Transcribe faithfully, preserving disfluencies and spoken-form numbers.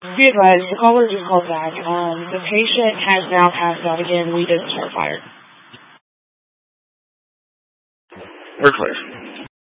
Be advised, the caller just called back. Um, the patient has now passed out again. We didn't start fire. We're clear.